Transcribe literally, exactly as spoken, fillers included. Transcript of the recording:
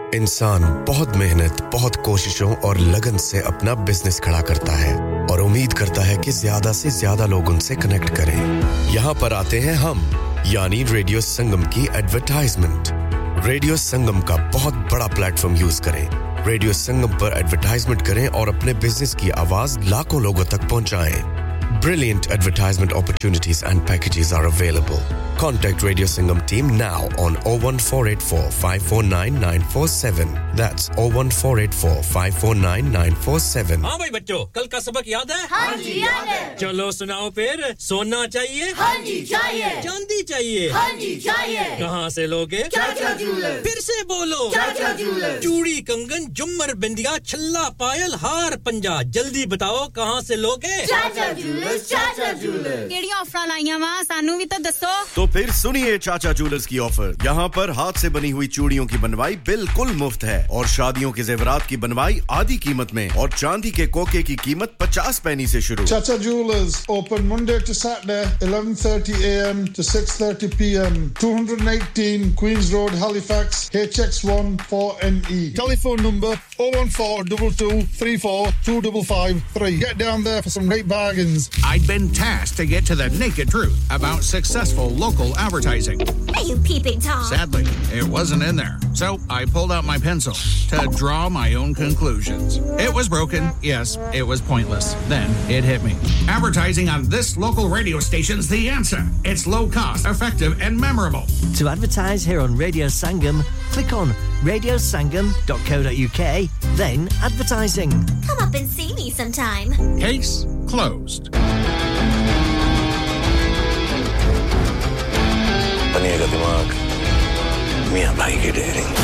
इंसान बहुत मेहनत, बहुत कोशिशों और लगन से अपना बिजनेस खड़ा करता है और उम्मीद करता है कि ज्यादा से ज्यादा लोग उनसे कनेक्ट करें। यहाँ पर आते हैं हम, यानी रेडियो संगम की एडवर्टाइजमेंट। रेडियो संगम का बहुत बड़ा प्लेटफॉर्म यूज करें। रेडियो संगम पर एडवर्टाइजमेंट करें और अपने बिजनेस की आवाज लाखों लोगों तक पहुंचाएं। Brilliant advertisement opportunities and packages are available. Contact Radio Sangam team now on oh one four eight four, five four nine, nine four seven. That's oh one four eight four, five four nine, nine four seven. हाँ भाई बच्चों, कल का सबक याद है? हाँ जी याद है। चलो सुनाओ फिर। सोना चाहिए? हाँ जी चाहिए। चांदी चाहिए? हाँ जी चाहिए। कहाँ से लोगे? चाचा जूलर्स। फिर से बोलो। चाचा जूलर्स। चूड़ी, कंगन, झुमर, बिंदिया, छल्ला, पायल, हार, पंजा। जल्दी बताओ कहाँ से लोगे? चाचा जूलर्स, चाचा जूलर्स। केड़ी ऑफर लाईयां वा सानू भी तो दसो। तो फिर सुनिए चाचा जूलर्स की ऑफर। यहाँ पर हाथ से बनी हुई चूड़ियों की बनवाई बिल्कुल मुफ्त है और शादियों के जेवरात की बनवाई आधी कीमत में और चांदी के कोके की कीमत पचास पैसे से शुरू। Chacha Jewelers open Monday to Saturday eleven thirty a m to six thirty p m two eighteen Queens Road, Halifax, H X one four N E. Telephone number oh one four two two three four two five five three. Get down there for some great bargains. I'd been tasked to get to the naked truth about successful local advertising. Are you peeping Tom? Sadly, it wasn't in there. So I pulled out my pencil to draw my own conclusions. It was broken. Yes, it was pointless. Then it hit me. Advertising on this local radio station's the answer. It's low cost, effective, and memorable. To advertise here on Radio Sangam, click on radio sangam dot co dot u k, then advertising. Come up and see me sometime. Case closed. बनिएगा दिमाग मियां भाई की dairying